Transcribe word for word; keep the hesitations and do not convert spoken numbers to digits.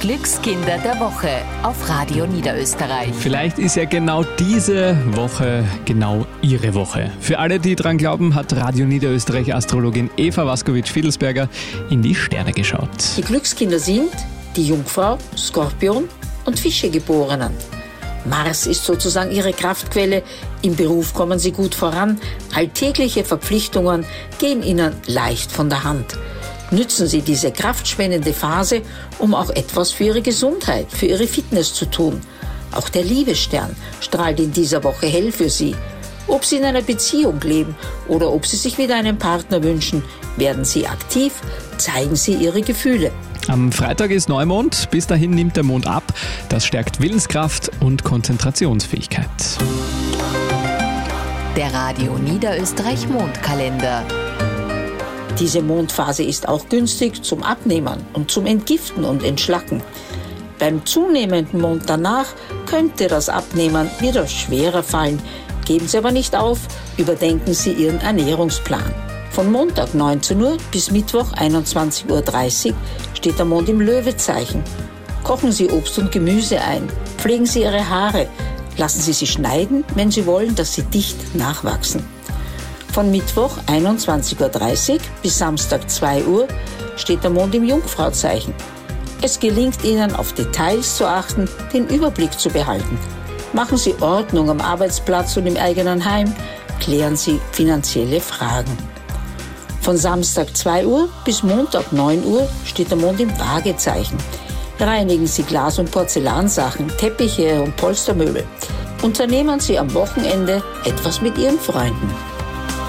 Glückskinder der Woche auf Radio Niederösterreich. Vielleicht ist ja genau diese Woche genau Ihre Woche. Für alle, die dran glauben, hat Radio Niederösterreich Astrologin Eva Waskowitsch-Fiedelsberger in die Sterne geschaut. Die Glückskinder sind die Jungfrau, Skorpion und Fische-Geborenen. Mars ist sozusagen ihre Kraftquelle. Im Beruf kommen sie gut voran. Alltägliche Verpflichtungen gehen ihnen leicht von der Hand. Nützen Sie diese kraftspendende Phase, um auch etwas für Ihre Gesundheit, für Ihre Fitness zu tun. Auch der Liebesstern strahlt in dieser Woche hell für Sie. Ob Sie in einer Beziehung leben oder ob Sie sich mit einem Partner wünschen, werden Sie aktiv, zeigen Sie Ihre Gefühle. Am Freitag ist Neumond, bis dahin nimmt der Mond ab. Das stärkt Willenskraft und Konzentrationsfähigkeit. Der Radio Niederösterreich Mondkalender. Diese Mondphase ist auch günstig zum Abnehmen und zum Entgiften und Entschlacken. Beim zunehmenden Mond danach könnte das Abnehmen wieder schwerer fallen. Geben Sie aber nicht auf, überdenken Sie Ihren Ernährungsplan. Von Montag neunzehn Uhr bis Mittwoch einundzwanzig Uhr dreißig steht der Mond im Löwezeichen. Kochen Sie Obst und Gemüse ein, pflegen Sie Ihre Haare, lassen Sie sie schneiden, wenn Sie wollen, dass sie dicht nachwachsen. Von Mittwoch einundzwanzig Uhr dreißig bis Samstag zwei Uhr steht der Mond im Jungfrauzeichen. Es gelingt Ihnen, auf Details zu achten, den Überblick zu behalten. Machen Sie Ordnung am Arbeitsplatz und im eigenen Heim, klären Sie finanzielle Fragen. Von Samstag zwei Uhr bis Montag neun Uhr steht der Mond im Waagezeichen. Reinigen Sie Glas- und Porzellansachen, Teppiche und Polstermöbel. Unternehmen Sie am Wochenende etwas mit Ihren Freunden.